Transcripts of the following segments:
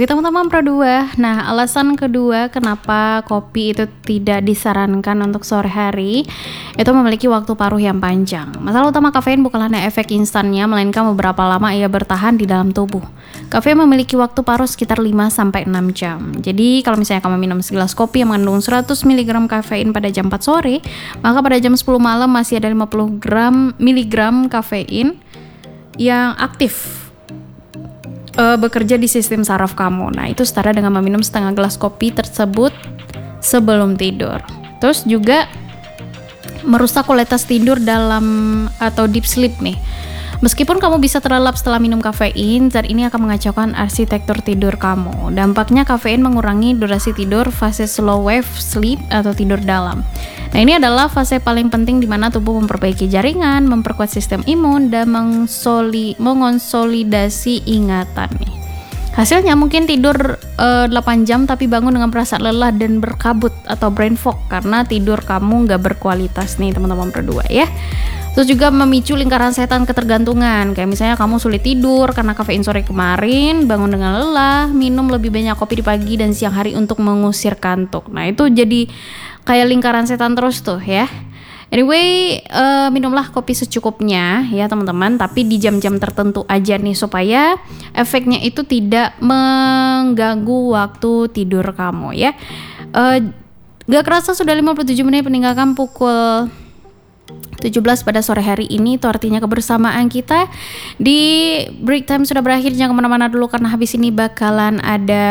Oke teman-teman Pro 2. Nah, alasan kedua kenapa kopi itu tidak disarankan untuk sore hari itu memiliki waktu paruh yang panjang. Masalah utama kafein bukan hanya efek instannya, melainkan beberapa lama ia bertahan di dalam tubuh. Kafein memiliki waktu paruh sekitar 5-6 jam. Jadi kalau misalnya kamu minum segelas kopi yang mengandung 100 mg kafein pada jam 4 sore, maka pada jam 10 malam masih ada 50 mg kafein yang aktif bekerja di sistem saraf kamu. Nah, itu setara dengan meminum setengah gelas kopi tersebut sebelum tidur. Terus juga merusak kualitas tidur atau deep sleep nih. Meskipun kamu bisa terlelap setelah minum kafein, zat ini akan mengacaukan arsitektur tidur kamu. Dampaknya kafein mengurangi durasi tidur fase slow wave sleep atau tidur dalam. Nah, ini adalah fase paling penting di mana tubuh memperbaiki jaringan, memperkuat sistem imun, dan mengonsolidasi ingatan nih. Hasilnya mungkin tidur 8 jam tapi bangun dengan perasaan lelah dan berkabut atau brain fog karena tidur kamu nggak berkualitas nih teman-teman berdua ya. Terus juga memicu lingkaran setan ketergantungan. Kayak misalnya kamu sulit tidur karena kafein sore kemarin, bangun dengan lelah, minum lebih banyak kopi di pagi dan siang hari untuk mengusir kantuk. Nah, itu jadi kayak lingkaran setan terus tuh ya. Anyway, minumlah kopi secukupnya ya teman-teman, tapi di jam-jam tertentu aja nih supaya efeknya itu tidak mengganggu waktu tidur kamu ya. Gak kerasa sudah 57 menit meninggalkan pukul 17 pada sore hari ini. Itu artinya kebersamaan kita di break time sudah berakhir. Jangan kemana-mana dulu karena habis ini bakalan ada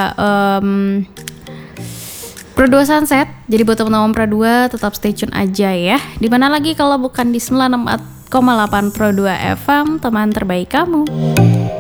Pro 2 Sunset. Jadi buat teman-teman Pro 2 tetap stay tune aja ya. Dimana lagi kalau bukan di 96,8 Pro 2 FM, teman terbaik kamu.